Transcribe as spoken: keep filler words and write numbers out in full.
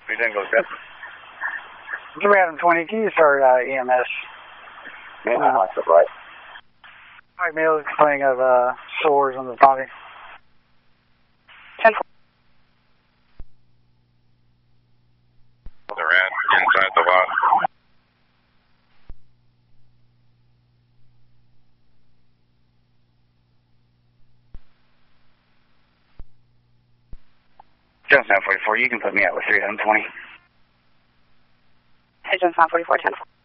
three ten goes dead. three twenty, can you start uh, E M S? Man, I like the right. All right, male complaining of uh, sores on the body. ten The rat inside the lot. Just nine forty-four, you can put me out with three twenty. Agent five forty-four ten.